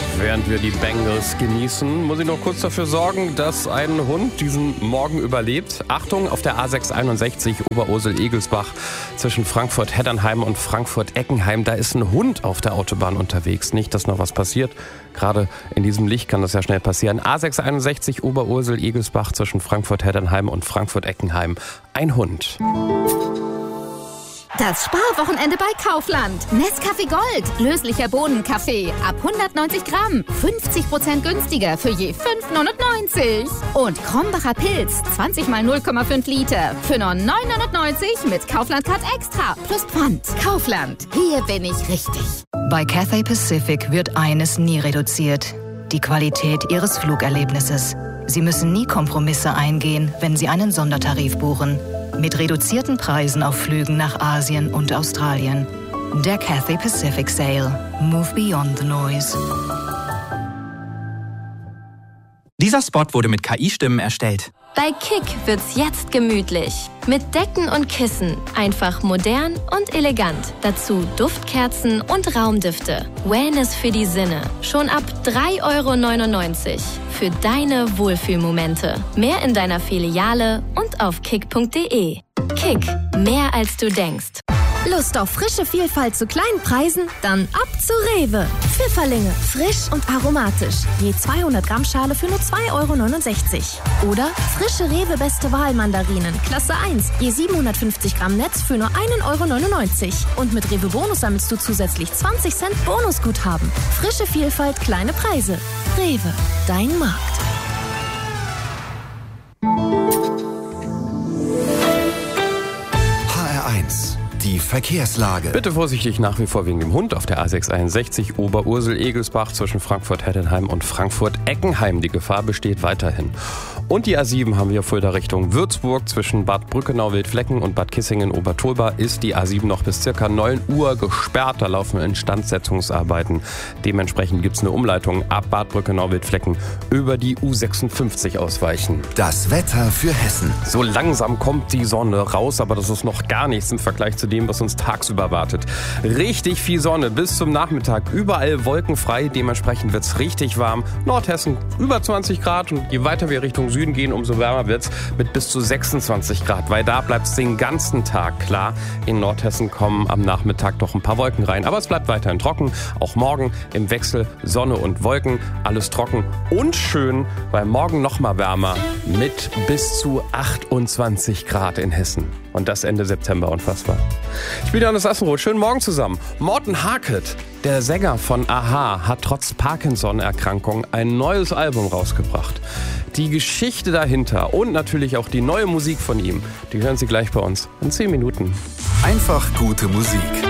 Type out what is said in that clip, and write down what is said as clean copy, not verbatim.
Während wir die Bengals genießen, muss ich noch kurz dafür sorgen, dass ein Hund diesen Morgen überlebt. Achtung, auf der A661 Oberursel-Egelsbach zwischen Frankfurt-Heddernheim und Frankfurt-Eckenheim. Da ist ein Hund auf der Autobahn unterwegs. Nicht, dass noch was passiert. Gerade in diesem Licht kann das ja schnell passieren. A661 Oberursel-Egelsbach zwischen Frankfurt-Heddernheim und Frankfurt-Eckenheim. Ein Hund. Das Sparwochenende bei Kaufland. Nescafé Gold, löslicher Bohnenkaffee, ab 190 Gramm, 50% günstiger für je 5,99. Und Krombacher Pilz, 20 mal 0,5 Liter, für nur 9,99 mit Kaufland Card Extra, plus Pfand. Kaufland, hier bin ich richtig. Bei Cathay Pacific wird eines nie reduziert: die Qualität Ihres Flugerlebnisses. Sie müssen nie Kompromisse eingehen, wenn Sie einen Sondertarif buchen. Mit reduzierten Preisen auf Flügen nach Asien und Australien. Der Cathay Pacific Sale. Move beyond the noise. Dieser Spot wurde mit KI-Stimmen erstellt. Bei Kick wird's jetzt gemütlich. Mit Decken und Kissen. Einfach modern und elegant. Dazu Duftkerzen und Raumdüfte. Wellness für die Sinne. Schon ab 3,99 € für deine Wohlfühlmomente. Mehr in deiner Filiale und auf kick.de. Kick, mehr als du denkst. Lust auf frische Vielfalt zu kleinen Preisen? Dann ab zu Rewe. Pfifferlinge, frisch und aromatisch. Je 200 Gramm Schale für nur 2,69 €. Oder frische Rewe Beste Wahl Mandarinen, Klasse 1. Je 750 Gramm Netz für nur 1,99 €. Und mit Rewe Bonus sammelst du zusätzlich 20 Cent Bonusguthaben. Frische Vielfalt, kleine Preise. Rewe, dein Markt. HR1, die Verkehrslage. Bitte vorsichtig nach wie vor wegen dem Hund auf der A661 Oberursel-Egelsbach zwischen Frankfurt-Heddernheim und Frankfurt-Eckenheim. Die Gefahr besteht weiterhin. Und die A7 haben wir Fulda Richtung Würzburg. Zwischen Bad Brückenau-Wildflecken und Bad Kissingen-Obertolba ist die A7 noch bis ca. 9 Uhr gesperrt. Da laufen Instandsetzungsarbeiten. Dementsprechend gibt es eine Umleitung ab Bad Brückenau-Wildflecken über die U56 ausweichen. Das Wetter für Hessen. So langsam kommt die Sonne raus, aber das ist noch gar nichts im Vergleich zu dem, was uns tagsüber wartet. Richtig viel Sonne bis zum Nachmittag. Überall wolkenfrei. Dementsprechend wird es richtig warm. Nordhessen über 20 Grad und je weiter wir Richtung Süden gehen, umso wärmer wird's mit bis zu 26 Grad, weil da bleibt es den ganzen Tag klar. In Nordhessen kommen am Nachmittag doch ein paar Wolken rein, aber es bleibt weiterhin trocken. Auch morgen im Wechsel Sonne und Wolken, alles trocken und schön, weil morgen noch mal wärmer mit bis zu 28 Grad in Hessen. Und das Ende September, unfassbar. Ich bin Johannes Assenroth, schönen Morgen zusammen. Morten Harket, der Sänger von a-ha, hat trotz Parkinson-Erkrankung ein neues Album rausgebracht. Die Geschichte dahinter und natürlich auch die neue Musik von ihm, die hören Sie gleich bei uns in 10 Minuten. Einfach gute Musik.